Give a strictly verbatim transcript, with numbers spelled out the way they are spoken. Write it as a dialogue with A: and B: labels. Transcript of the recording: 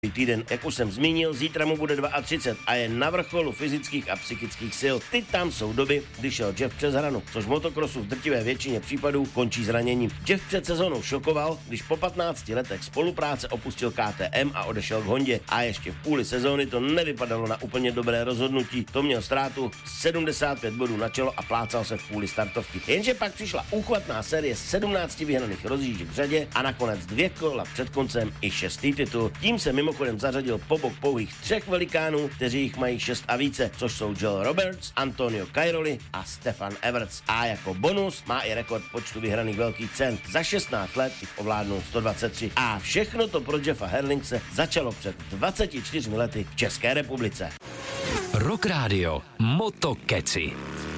A: týden, jak už jsem zmínil, zítra mu bude třicet dva a je na vrcholu fyzických a psychických sil. Ty tam jsou doby, kdy šel Jeff přes hranu, což v motokrosu v drtivé většině případů končí zraněním. Jeff před sezónou šokoval, když po patnácti letech spolupráce opustil K T M a odešel k Hondě. A ještě v půli sezóny to nevypadalo na úplně dobré rozhodnutí. To měl ztrátu sedmdesát pět bodů na čelo a plácal se v půli startovky. Jenže pak přišla úchvatná série sedmnácti vyhraných rozjížděk v řadě a nakonec dvě kola před koncem i šestý titul. Tím se mimochodem zařadil po bok pouhých třech velikánů, kteří jich mají šest a více, což jsou Joel Roberts, Antonio Cairoli a Stefan Everts. A jako bonus má i rekord počtu vyhraných velkých cen. Za šestnáct let jich ovládnul sto dvacet tři. A všechno to pro Jeffa Herlingse začalo před dvaceti čtyřmi lety v České republice.
B: Rock Radio Motokeci.